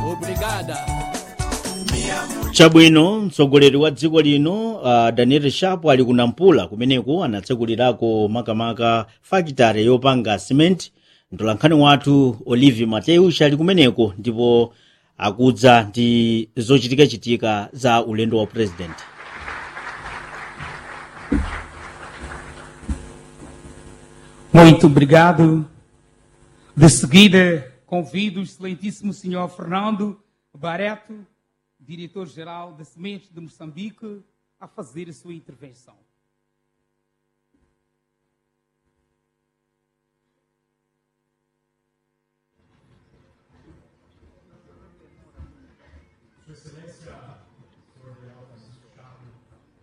Obrigada. Chabwino mtsogoleri wa dziko lino Daniel Sharp ali kunampula kumeneku anatsekulirako makamaka fakitare yopanga cement. Mtolankhani wathu Olivier Mateus ali kumeneko ndipo akudza ndi zochitika za ulendo wa president. Muito obrigado. De seguida, convido o excelentíssimo senhor Fernando Barreto, diretor-geral da Sementes de Moçambique, a fazer a sua intervenção.